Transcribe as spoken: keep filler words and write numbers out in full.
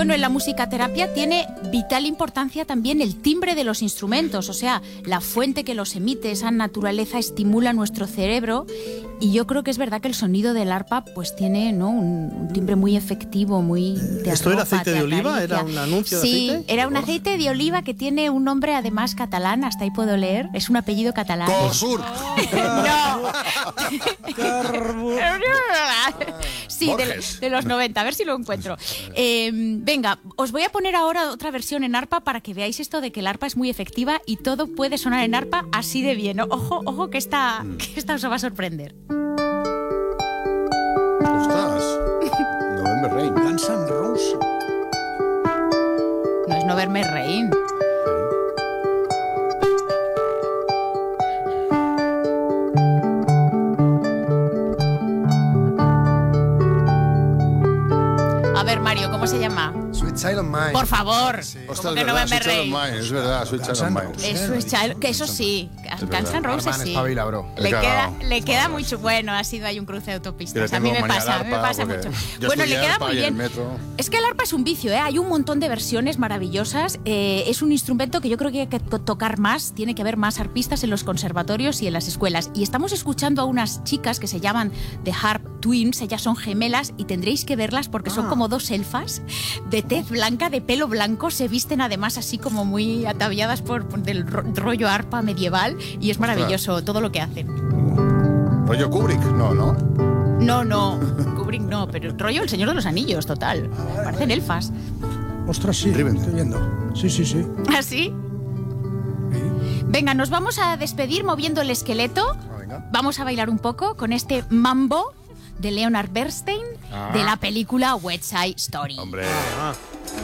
Bueno, en la musicaterapia tiene vital importancia también el timbre de los instrumentos, o sea, la fuente que los emite, esa naturaleza estimula nuestro cerebro, y yo creo que es verdad que el sonido del arpa pues tiene, ¿no?, un, un timbre muy efectivo, muy... ¿Esto era aceite de oliva? ¿Era un anuncio de sí, aceite? Sí, era un aceite de oliva que tiene un nombre además catalán, hasta ahí puedo leer, es un apellido catalán. Cosur. No. Sí, de, de los noventa, a ver si lo encuentro. Eh, venga, os voy a poner ahora otra versión en arpa para que veáis esto de que el arpa es muy efectiva y todo puede sonar en arpa así de bien. Ojo, ojo que esta, que esta os va a sorprender. Ostras. November Rain. Guns N' Roses. No es November Rain. A ver, Mario, ¿cómo se llama? Sweet Child of Mine. Por favor. Sí. Ostras, ¿Cómo es que verdad, November Sweet Child Rain? of Mine, es verdad, Sweet Child of Mine. Eso es Child, que eso sí, Guns N' Roses Arman, sí. espabila, bro. Le He queda, cagado. le queda muy chu- bueno, ha sido ahí un cruce de Yo autopistas. le A mí tengo me manía pasa, al a mí me arpa pasa porque mucho. yo Bueno, le estudié queda arpa muy y el bien. metro. Es que el arpa es un vicio, ¿eh? Hay un montón de versiones maravillosas. Eh, es un instrumento que yo creo que hay que to- tocar más. Tiene que haber más arpistas en los conservatorios y en las escuelas. Y estamos escuchando a unas chicas que se llaman The Harp Twins. Ellas son gemelas y tendréis que verlas porque son como dos elfas de tez blanca, de pelo blanco. Se visten además así como muy ataviadas por, por del ro- rollo arpa medieval. Y es maravilloso todo lo que hacen. Rollo Kubrick, no, ¿no? No, no, Kubrick no, pero el rollo El Señor de los Anillos, total. Parecen elfas. Ostras, sí, Rivendell. estoy viendo. Sí, sí, sí. ¿Así? Venga, nos vamos a despedir moviendo el esqueleto. Ah, venga. Vamos a bailar un poco con este mambo de Leonard Bernstein Ah. de la película West Side Story. Hombre. Ah.